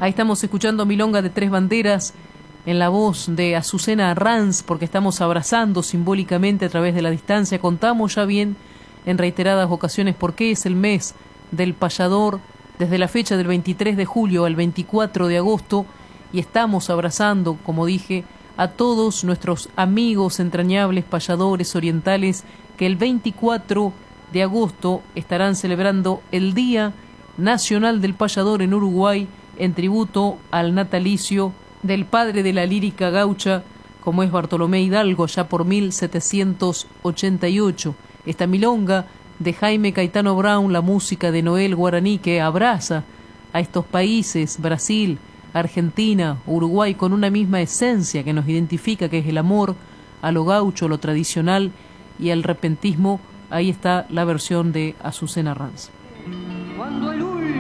Ahí estamos escuchando Milonga de Tres Banderas en la voz de Azucena Arranz, porque estamos abrazando simbólicamente a través de la distancia. Contamos ya bien en reiteradas ocasiones por qué es el mes del payador, desde la fecha del 23 de julio al 24 de agosto, y estamos abrazando, como dije, a todos nuestros amigos entrañables payadores orientales que el 24 de agosto estarán celebrando el Día Nacional del Payador en Uruguay, en tributo al natalicio del padre de la lírica gaucha, como es Bartolomé Hidalgo, ya por 1788. Esta milonga de Jaime Caetano Brown, la música de Noel Guaraní, que abraza a estos países, Brasil, Argentina, Uruguay, con una misma esencia que nos identifica, que es el amor a lo gaucho, lo tradicional y al repentismo. Ahí está la versión de Azucena Arranz.